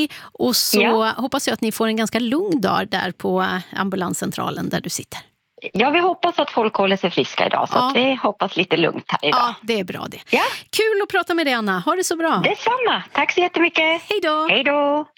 dig och så hoppas jag att ni får en ganska lugn dag där på ambulanscentralen där du sitter. Ja, vi hoppas att folk håller sig friska idag så att vi hoppas lite lugnt här idag. Ja, det är bra det. Ja. Kul att prata med dig, Anna. Ha det så bra. Detsamma. Tack så jättemycket. Hej då. Hej då.